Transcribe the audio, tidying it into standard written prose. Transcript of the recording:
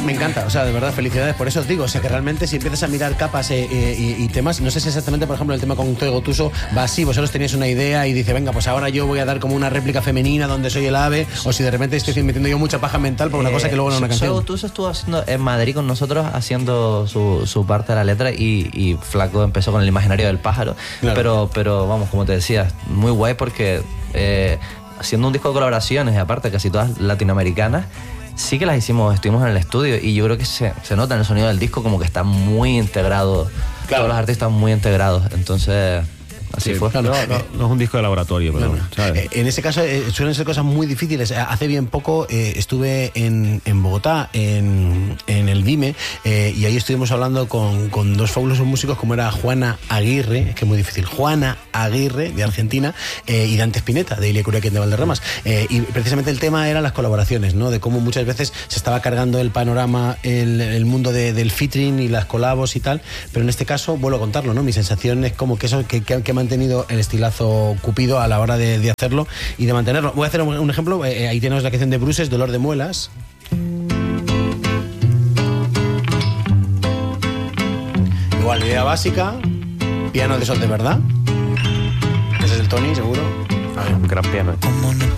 Me encanta, o sea, de verdad, felicidades. Por eso os digo, o sea, que realmente si empiezas a mirar capas y temas, no sé si exactamente, por ejemplo, el tema con Toy Gotuso va así, vosotros tenéis una idea y dice, venga, pues ahora yo voy a dar como una réplica femenina donde soy el ave, o si de repente estoy metiendo yo mucha paja mental por una cosa que luego no es una canción. Toy Gotuso estuvo haciendo en Madrid con nosotros, haciendo su parte de la letra, y Flaco empezó con el imaginario del pájaro. Claro. Pero vamos, como te decía, muy guay porque haciendo un disco de colaboraciones, y aparte casi todas latinoamericanas, sí que las hicimos, estuvimos en el estudio, y yo creo que se nota en el sonido del disco como que está muy integrado, claro. Todos los artistas muy integrados, entonces así fue. Claro, no es un disco de laboratorio, pero ¿sabes? En ese caso suelen ser cosas muy difíciles. Hace bien poco estuve en Bogotá, en el Vime, y ahí estuvimos hablando con dos fabulosos músicos como era Juana Aguirre, que es muy difícil, Juana Aguirre de Argentina, y Dante Spinetta de Ilia Curaquien de Valderramas, y precisamente el tema eran las colaboraciones, ¿no? De cómo muchas veces se estaba cargando el panorama, el mundo del featuring y las colabos y tal, pero en este caso vuelvo a contarlo, ¿no? Mi sensación es como que eso que ha mantenido el estilazo Cupido a la hora de hacerlo y de mantenerlo. Voy a hacer un ejemplo. Ahí tenemos la canción de Bruces, Dolor de Muelas. Igual, idea básica, piano de sol de verdad. Ese es el Tony, seguro. Un gran piano.